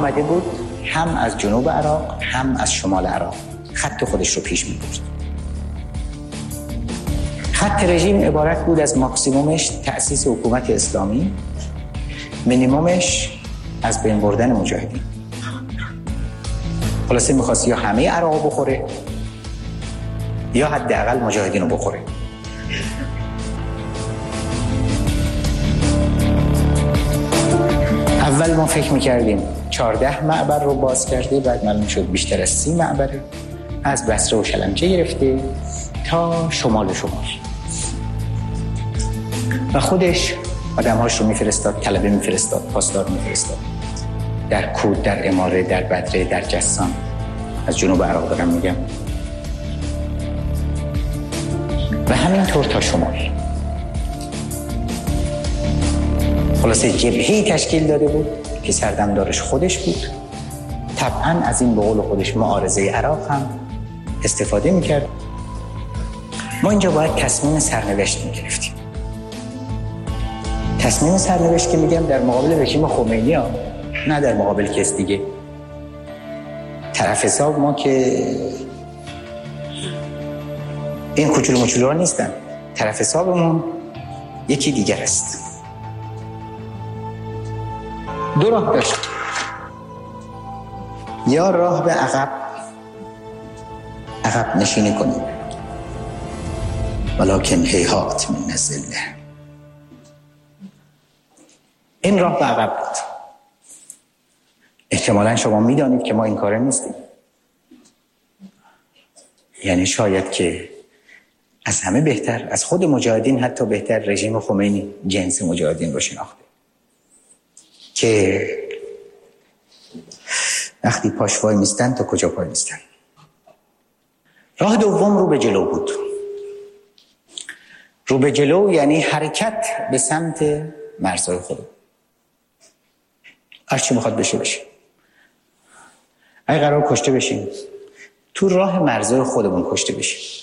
آمده بود هم از جنوب عراق هم از شمال عراق خط خودش رو پیش می‌برد. خط رژیم عبارت بود از ماکسیمومش تأسیس حکومت اسلامی، مینیمومش از بین بردن مجاهدین. خلاصه می‌خواست یا همه عراق بخوره یا حداقل مجاهدین رو بخوره. اول ما فکر می‌کردیم 14 معبر رو باز کرده، بعد معلوم شد بیشتر از 30 معبره، از بصره و شلمچه گرفته تا شمال و خودش آدم‌هاش رو می‌فرستاد، طلبه می‌فرستاد، پاسدار می‌فرستاد در کود، در اماره، در بدره، در جسان، از جنوب عراق دارم میگم، و همینطور تا شمال. خلاصه جبهه‌ای تشکیل داده بود که سردمدارش خودش بود. طبعاً از این به قول خودش معارضه عراق هم استفاده می‌کرد. ما اینجا باید تصمیم سرنوشت می‌گرفتیم. تصمیم سرنوشت که میگم در مقابل رژیم خمینی ها، نه در مقابل کس دیگه. طرف حساب ما که این کوچولو مچولو ها نیستن. طرف حسابمون یکی دیگر است. دو راه داشت. یا راه به عقب نشینی کنیم، ولکن هیهات من الذله. این راه به عقب بود. احتمالاً شما میدانید که ما این کاره نیستیم. یعنی شاید که از همه بهتر، از خود مجاهدین حتی بهتر، رژیم خمینی جنس مجاهدین رو شناخته که وقتی پاش وای میستن تا کجا پای میستن. راه دوم رو به جلو بود. رو به جلو یعنی حرکت به سمت مرزهای خود. هر چی میخواد بشه. اگه قرار کشته بشیم، تو راه مرزهای خودمون کشته بشیم،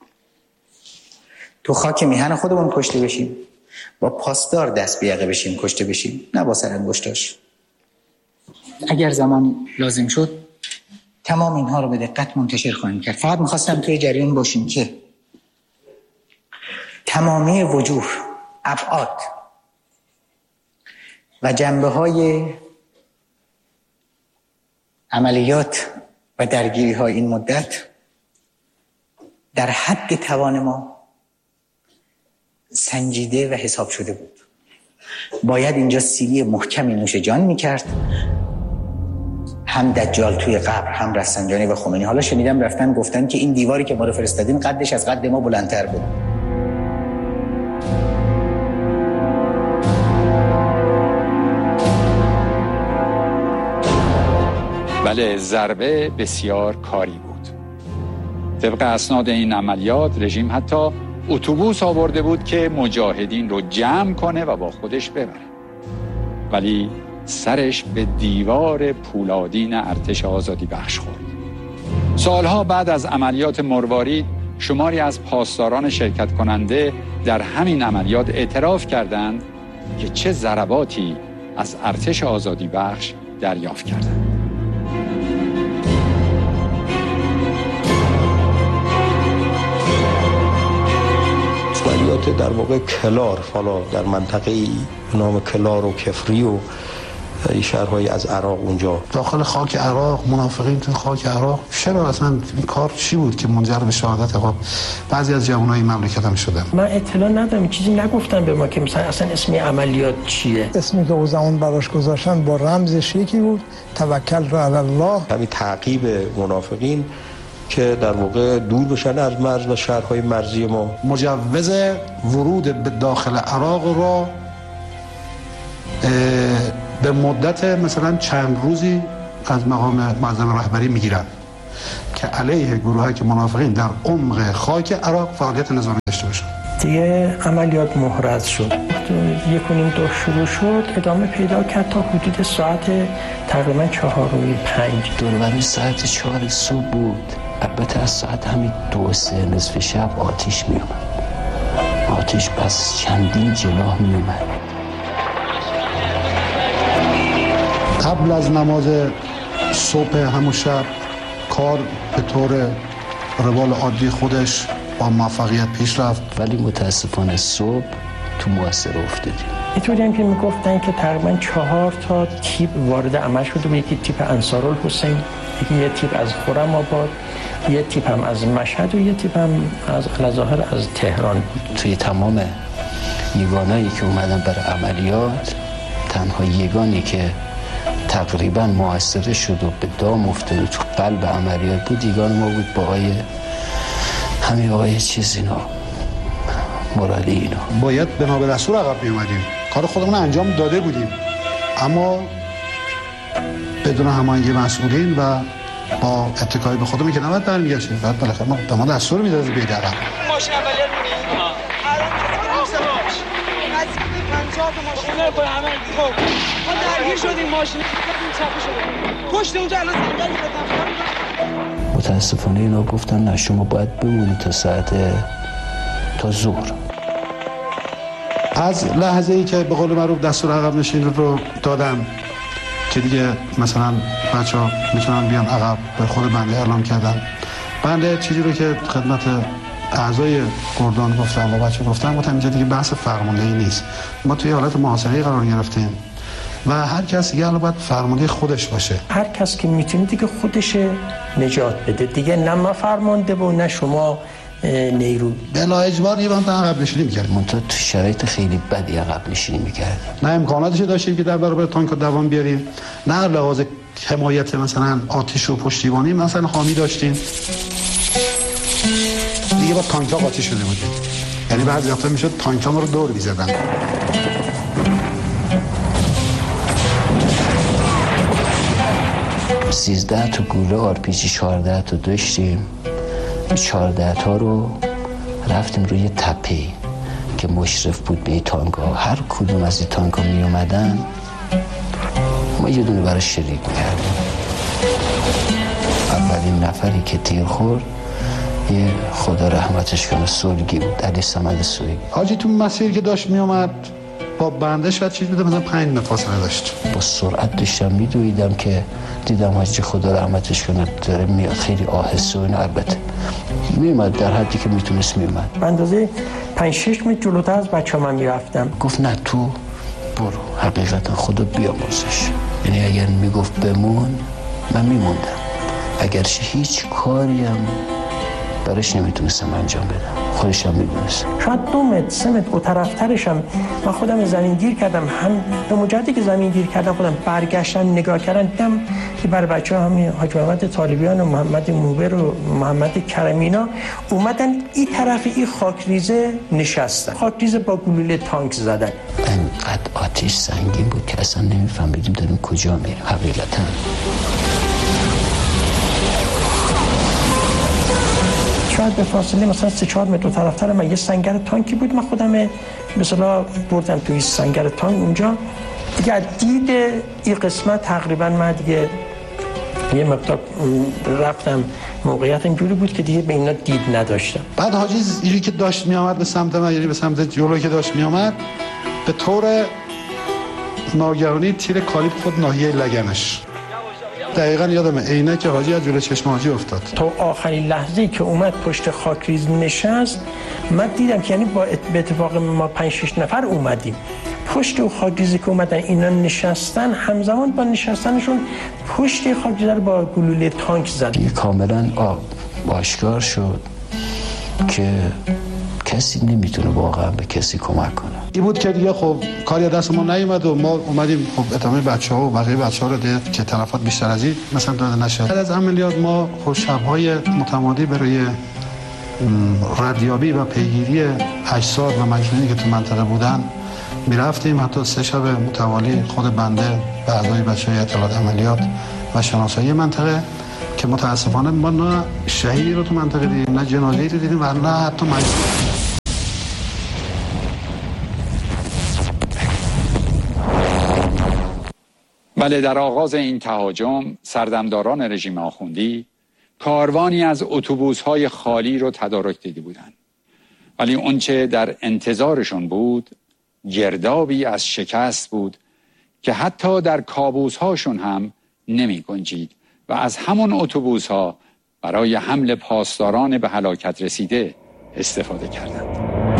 تو خاک میهن خودمون کشته بشیم، با پاسدار دست به یقه بشیم کشته بشیم، نه با سرانگشتاش. اگر زمانی لازم شد تمام اینها رو به دقت منتشر خواهیم کرد. فقط میخواستم توی جریان باشیم که تمامی وجوه، ابعاد و جنبه‌های عملیات و درگیری‌های این مدت در حد توان ما سنجیده و حساب شده بود. باید اینجا سیلی محکمی نوش جان می‌کرد. هم دجال توی قبر، هم رفسنجانی و خمینی. حالا شنیدم رفتن گفتن که این دیواری که ما رو فرستادین قدش از قد ما بلندتر بود. بله، ضربه بسیار کاری بود. طبق اسناد این عملیات رژیم حتی اتوبوس آورده بود که مجاهدین رو جمع کنه و با خودش ببره، ولی سرش به دیوار پولادین ارتش آزادی بخش خورد. سالها بعد از عملیات مروارید شماری از پاسداران شرکت کننده در همین عملیات اعتراف کردند که چه ضرباتی از ارتش آزادی بخش دریافت کردند. عملیات در واقع کلار، حالا در منطقه نام کلار و کفری و شهرهایی از عراق اونجا داخل خاک عراق، منافقین تو خاک عراق. چرا اصلا این کار چی بود که منجر به شهادت بعضی از جوانای مملکت هم شدن؟ من اطلاع ندارم، چیزی نگفتن به ما که مثلا اصلا اسم عملیات چیه. اسمی که او زمان براش گذاشتن با رمزش یکی بود، توکل را علی الله. همین تعقیب منافقین که در واقع دور بشن از مرز و شهرهای مرزی ما. مجوز ورود به داخل عراق را به مدت مثلا چند روزی از مقام معظم رهبری میگیرن که علیه گروهایی که منافقین در عمق خاک عراق فعالیت نظامی داشته باشن. دیگه عملیات محرز شد. 1:30 شروع شد، ادامه پیدا کرد تا حدود ساعت تقریبا 4:05. دوربر ساعت 4 صبح بود. البته از ساعت همین 2-3 نصف شب آتیش می اومد. آتیش پس چندین جناح می اومد. قبل از نماز صبح همون شب کار به طور روال عادی خودش با موفقیت پیش رفت، ولی متاسفانه صبح تو مؤثره افتادیم. اینطوری هم که میگفتن که تقریبا 4 تا تیپ وارد عمل شده بود. یکی تیپ انصارالحسین، یه تیپ از خرم آباد، یه تیپ هم از مشهد و یه تیپ هم از الظاهر از تهران بود. توی تمام یگانایی که اومدن برای عملیات، تنها یگانی که تقریبا مؤثره شد و به دام افتاد تو قلب عملیات بود، یگان ما بود با همین آقای چیز اینا، مرالی اینا. باید بنا به دستور عقب میومدیم، کار خودمون انجام داده بودیم، اما بدون هماهنگی مسئولین و با اتکای به خودمون که نباید برمیگشتیم. بعد بالاخره ما دستور میدادیم برید عقب. ماشین عملیات می‌کنیم. الان ماشین نمی‌کنه همه خب ما درگیر شدیم، ماشین چپی شده پشت اونجا الان زنگاری زدن. متاسفانه اینا گفتن نه شما باید بمونید تا ظهر. از لحظه ای که به قول معروف دستور عقب نشین رو دادم که دیگه مثلا بچه‌ها میتونن بیان عقب، به خود بنده اعلام کردن. بنده چیزی رو که خدمت اعضای گردان گفتم و بچه گفتم اینجا دیگه بحث فرماندهی نیست. ما توی حالت محاصره قرار گرفتیم و هر کس دیگه باید فرمانده خودش باشه. هر کس که میتونه دیگه خودش نجات بده دیگه، نه ما فرمانده و نه شما نیرو. بلا اجبار یه وقت عقب نشینی می‌کردیم. منتها تو شرایط خیلی بدی عقب نشینی می‌کردیم. نه امکاناتش داشتیم که در برابر تانک دوام بیاریم، نه لحاظ حمایت مثلا آتش و پشتیبانی مثلا حامی داشتیم. دیگه با تانک‌ها قاطی شده بودیم، یعنی بعضی وقتا میشد تانک‌ها ما رو دور می‌زدن. سیزده تا گوله RPG 14 تا داشتیم. 14 تا رو رفتیم روی تپه که مشرف بود به تانک‌ها. هر کدوم از این تانک‌ها می اومدن ما یه دونه برای شلیک می‌کردیم. اولین نفری که تیر خورد یه خدا رحمتش کنه سولگی بود، علی صمد سولگی. حاجی تو مسیر که داشت می اومد با بنده شاید چیز بوده مثلا 5 متر فاصله داشت. با سرعت داشتم میدویدم که دیدم حاجی خدا رحمتش کنه داره میاد، خیلی آهسته و البته میومد در حدی که میتونست میومد. به اندازه 5-6 متر جلوتر از بچه‌ها من میرفتم. گفت نه تو برو، حقیقتا خدا بیامرزش. یعنی اگر میگفت بمون من میموندم، اگرچه هیچ کاری هم برش نمیتونستم انجام بدم، خودش هم میدونست. شاید 2 متر 3 متر اون طرفترشم من خودم زمین گیر کردم. هم به مجردی که زمین گیر کردم خودم برگشتم نگاه کردم، دیدم که برای بچه‌ها همین حاج محمد طالبیان و محمد موبر و محمد کریمینا اومدن این طرف این خاکریزه نشستن، خاکریزه با گلوله تانک زدن. انقدر آتش سنگین بود که اصلا نمیفهمیدیم داریم کجا میریم حقیقتا. شاید به فاصله مثلا 3-4 متر طرفتر من یه سنگر تانکی بود، من خودم مثلا بردم توی سنگر تانک اونجا دیگه. دید این قسمت تقریبا من دیگه یه مقدار رفتم، موقعیت اینجوری بود که دیگه به اینا دید نداشتم. بعد حاجی اینجوری که داشت می آمد به سمت من، یعنی به سمت جلوی که داشت می آمد، به طور ناگهانی تیر کالیپ خود ناحیه لگنش. دقیقاً یادمه عینه که حاجی از جلوی چشم حاجی افتاد. تا آخرین لحظه‌ای که اومد پشت خاکریز نشست، من دیدم که یعنی به اتفاق ما 5-6 نفر اومدیم پشت خاکریزی که اومدن اینا نشستن، همزمان با نشستنشون پشت خاکریز رو با گلوله تانک زد. دیگه کاملا آشکار شد که کسی نمیتونه واقعا به کسی کمک کنه. این بود که دیگه خب کاری دست ما نیومد و ما اومدیم خب ادامه بچه‌ها و بقیه بچه‌ها رو دید که تلفات بیشتر از این مثلا داده نشه. بعد از عملیات ما خب شب‌های متمادی برای ردیابی و پیگیری اجساد و مجموعه‌ای که تو منطقه بودن میرفتیم. حتی 3 شب متوالی خود بنده به اعضای بچه‌های اطلاعات عملیات و شناسایی منطقه که متاسفانه ما نه شهیدی رو تو منطقه دیدیم، نه جنازه‌ای رو دیدیم و نه حتی بله، در آغاز این تهاجم سردمداران رژیم آخوندی کاروانی از اتوبوس‌های خالی رو تدارک دیده بودند، ولی اونچه در انتظارشون بود گردابی از شکست بود که حتی در کابوس هاشون هم نمی گنجید و از همون اتوبوس ها برای حمل پاسداران به هلاکت رسیده استفاده کردند.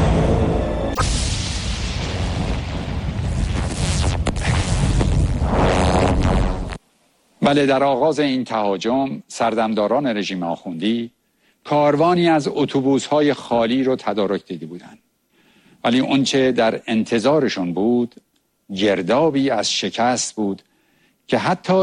بله، در آغاز این تهاجم سردمداران رژیم آخوندی کاروانی از اتوبوس‌های خالی رو تدارک دیده بودند، ولی اونچه در انتظارشون بود گردابی از شکست بود که حتی